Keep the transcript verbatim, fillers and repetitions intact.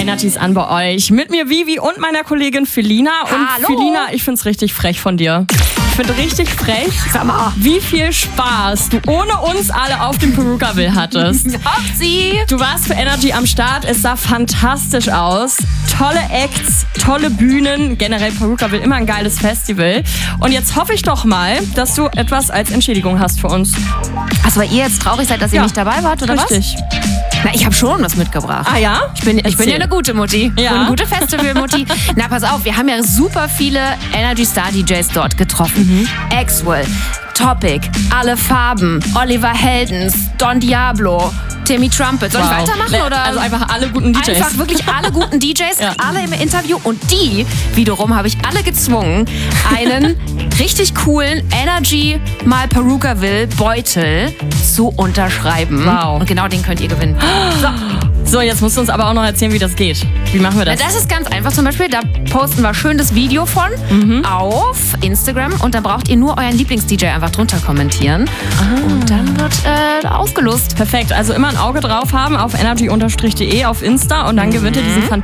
Energy ist an bei euch. Mit mir Vivi und meiner Kollegin Felina. Und Hallo. Felina, ich find's richtig frech von dir. Ich finde richtig frech, Sag mal. wie viel Spaß du ohne uns alle auf dem Perukaville hattest. Sie. Du warst für Energy am Start, es sah fantastisch aus. Tolle Acts, tolle Bühnen, generell Perukaville immer ein geiles Festival. Und jetzt hoffe ich doch mal, dass du etwas als Entschädigung hast für uns. Achso, weil ihr jetzt traurig seid, dass ihr Ja, nicht dabei wart, oder Richtig. was? Na, ich habe schon was mitgebracht. Ah ja? Ich bin, ich bin Erzähl. ja eine gute Mutti. Ja. Eine gute Festival-Mutti. Na, pass auf, wir haben ja super viele Energy Star D Js dort getroffen. Mhm. Axwell, Topic, Alle Farben, Oliver Heldens, Don Diablo, Timmy Trumpet. Soll Wow. ich weitermachen? Oder? Also einfach alle guten D Js. Einfach wirklich alle guten D Js, Ja. alle im Interview. Und die wiederum habe ich alle gezwungen, einen richtig coolen Energy mal Perukaville Beutel zu unterschreiben. Wow. Und genau den könnt ihr gewinnen. So. So, jetzt musst du uns aber auch noch erzählen, wie das geht. Wie machen wir Na, das? das ist ganz einfach. Zum Beispiel, da posten wir schön das Video von Mhm. auf Instagram und dann braucht ihr nur euren Lieblings-D J einfach drunter kommentieren. Und dann wird äh, ausgelost. Perfekt, also immer ein Auge drauf haben auf energy-de auf Insta und dann gewinnt ihr diesen